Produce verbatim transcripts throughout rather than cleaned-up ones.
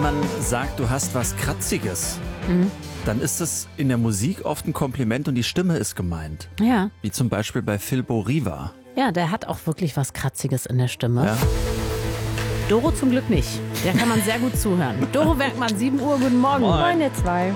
man sagt, du hast was Kratziges, mhm. dann ist das in der Musik oft ein Kompliment und die Stimme ist gemeint. Ja. Wie zum Beispiel bei Filbo Riva. Ja, der hat auch wirklich was Kratziges in der Stimme. Ja. Doro zum Glück nicht. Der kann man sehr gut zuhören. Doro Werkmann, sieben Uhr, guten Morgen. Moin. Moin, zwei.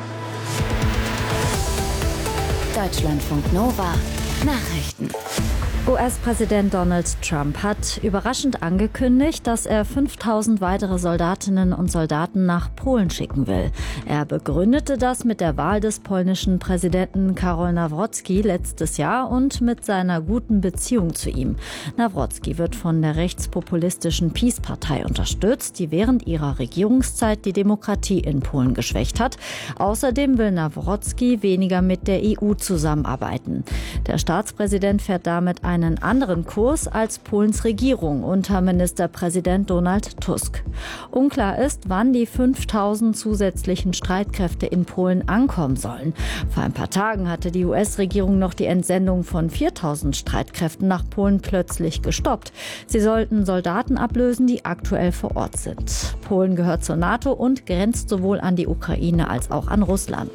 Deutschlandfunk Nova. Nachrichten. U S-Präsident Donald Trump hat überraschend angekündigt, dass er fünftausend weitere Soldatinnen und Soldaten nach Polen schicken will. Er begründete das mit der Wahl des polnischen Präsidenten Karol Nawrocki letztes Jahr und mit seiner guten Beziehung zu ihm. Nawrocki wird von der rechtspopulistischen PiS-Partei unterstützt, die während ihrer Regierungszeit die Demokratie in Polen geschwächt hat. Außerdem will Nawrocki weniger mit der E U zusammenarbeiten. Der Staatspräsident fährt damit einen anderen Kurs als Polens Regierung unter Ministerpräsident Donald Tusk. Unklar ist, wann die fünftausend zusätzlichen Streitkräfte in Polen ankommen sollen. Vor ein paar Tagen hatte die U S-Regierung noch die Entsendung von viertausend Streitkräften nach Polen plötzlich gestoppt. Sie sollten Soldaten ablösen, die aktuell vor Ort sind. Polen gehört zur NATO und grenzt sowohl an die Ukraine als auch an Russland.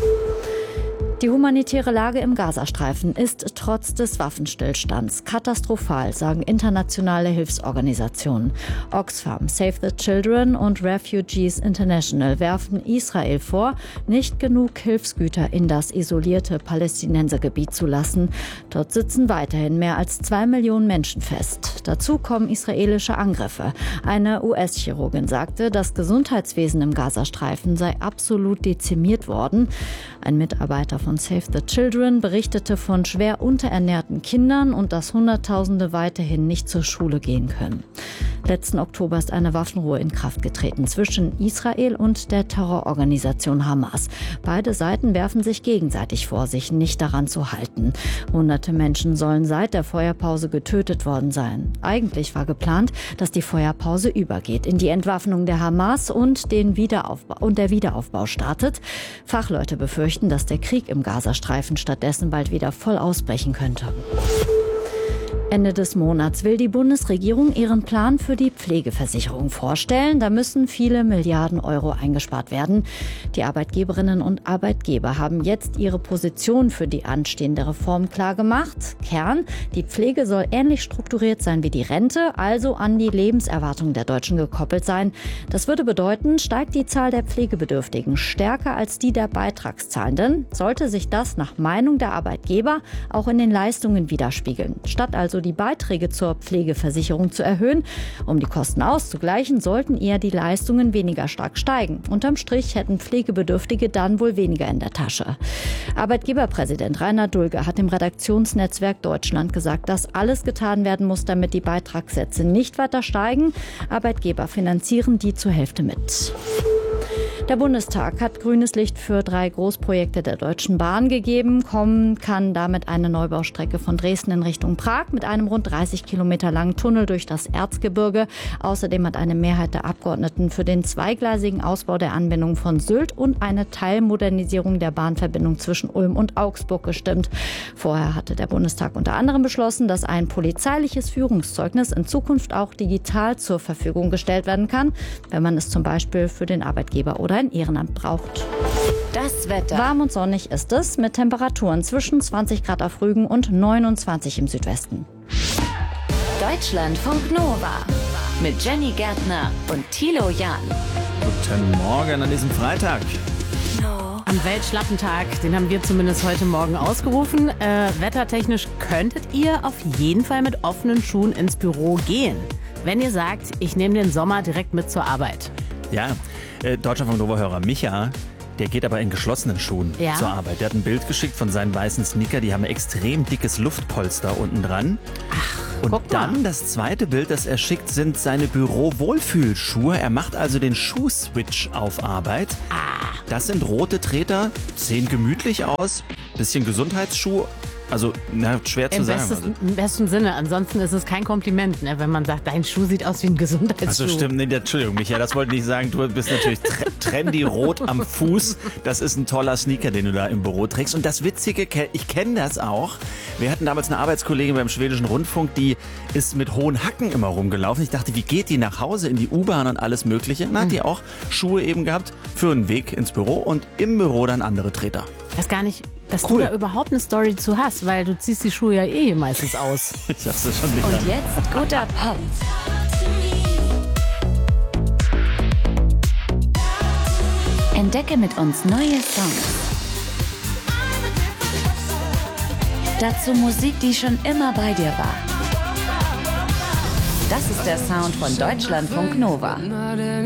Die humanitäre Lage im Gazastreifen ist trotz des Waffenstillstands katastrophal, sagen internationale Hilfsorganisationen. Oxfam, Save the Children und Refugees International werfen Israel vor, nicht genug Hilfsgüter in das isolierte Palästinensergebiet zu lassen. Dort sitzen weiterhin mehr als zwei Millionen Menschen fest. Dazu kommen israelische Angriffe. Eine U S-Chirurgin sagte, das Gesundheitswesen im Gazastreifen sei absolut dezimiert worden. Ein Mitarbeiter von Save the Children berichtete von schwer unterernährten Kindern und dass Hunderttausende weiterhin nicht zur Schule gehen können. Letzten Oktober ist eine Waffenruhe in Kraft getreten zwischen Israel und der Terrororganisation Hamas. Beide Seiten werfen sich gegenseitig vor, sich nicht daran zu halten. Hunderte Menschen sollen seit der Feuerpause getötet worden sein. Eigentlich war geplant, dass die Feuerpause übergeht in die Entwaffnung der Hamas und den Wiederaufbau und der Wiederaufbau startet. Fachleute befürchten, dass der Krieg im Gazastreifen stattdessen bald wieder voll ausbrechen könnte. Ende des Monats will die Bundesregierung ihren Plan für die Pflegeversicherung vorstellen. Da müssen viele Milliarden Euro eingespart werden. Die Arbeitgeberinnen und Arbeitgeber haben jetzt ihre Position für die anstehende Reform klar gemacht. Kern: Die Pflege soll ähnlich strukturiert sein wie die Rente, also an die Lebenserwartung der Deutschen gekoppelt sein. Das würde bedeuten, steigt die Zahl der Pflegebedürftigen stärker als die der Beitragszahlenden, sollte sich das nach Meinung der Arbeitgeber auch in den Leistungen widerspiegeln. Statt also die Beiträge zur Pflegeversicherung zu erhöhen, um die Kosten auszugleichen, sollten eher die Leistungen weniger stark steigen. Unterm Strich hätten Pflegebedürftige dann wohl weniger in der Tasche. Arbeitgeberpräsident Rainer Dulge hat im Redaktionsnetzwerk Deutschland gesagt, dass alles getan werden muss, damit die Beitragssätze nicht weiter steigen. Arbeitgeber finanzieren die zur Hälfte mit. Der Bundestag hat grünes Licht für drei Großprojekte der Deutschen Bahn gegeben. Kommen kann damit eine Neubaustrecke von Dresden in Richtung Prag mit einem rund dreißig Kilometer langen Tunnel durch das Erzgebirge. Außerdem hat eine Mehrheit der Abgeordneten für den zweigleisigen Ausbau der Anbindung von Sylt und eine Teilmodernisierung der Bahnverbindung zwischen Ulm und Augsburg gestimmt. Vorher hatte der Bundestag unter anderem beschlossen, dass ein polizeiliches Führungszeugnis in Zukunft auch digital zur Verfügung gestellt werden kann, wenn man es zum Beispiel für den Arbeitgeber oder ein Ehrenamt braucht. Das Wetter. Warm und sonnig ist es mit Temperaturen zwischen zwanzig Grad auf Rügen und neunundzwanzig im Südwesten. Deutschlandfunk Nova mit Jenny Gärtner und Thilo Jahn. Guten Morgen an diesem Freitag. Am Weltschlappentag, den haben wir zumindest heute Morgen ausgerufen. Äh, wettertechnisch könntet ihr auf jeden Fall mit offenen Schuhen ins Büro gehen, wenn ihr sagt, ich nehme den Sommer direkt mit zur Arbeit. Ja, äh, Deutschlandfunk Nova-Hörer Micha, der geht aber in geschlossenen Schuhen Ja. zur Arbeit. Der hat ein Bild geschickt von seinen weißen Sneaker, die haben ein extrem dickes Luftpolster unten dran. Ach, und guck dann mal. das zweite Bild, das er schickt, sind seine Büro-Wohlfühlschuhe. Er macht also den Schuhswitch auf Arbeit. Ah. Das sind rote Treter, sehen gemütlich aus, bisschen Gesundheitsschuh, Also, na, schwer zu Im, sagen. bestes, Also. Im besten Sinne. Ansonsten ist es kein Kompliment, ne, wenn man sagt, dein Schuh sieht aus wie ein Gesundheitsschuh. Achso, stimmt. Nee, Entschuldigung, Michael, das wollte ich nicht sagen. Du bist natürlich tre- trendy rot am Fuß. Das ist ein toller Sneaker, den du da im Büro trägst. Und das Witzige, ich kenne das auch. Wir hatten damals eine Arbeitskollegin beim Schwedischen Rundfunk, die ist mit hohen Hacken immer rumgelaufen. Ich dachte, wie geht die nach Hause in die U-Bahn und alles Mögliche? Dann hat die auch Schuhe eben gehabt für einen Weg ins Büro und im Büro dann andere Treter. Ich weiß gar nicht, dass Cool. du da überhaupt eine Story zu hast, weil du ziehst die Schuhe ja eh meistens aus. Ich sag's dir schon nicht. Und jetzt guter Pop. Entdecke mit uns neue Songs. Dazu Musik, die schon immer bei dir war. Das ist der Sound von Deutschlandfunk Nova.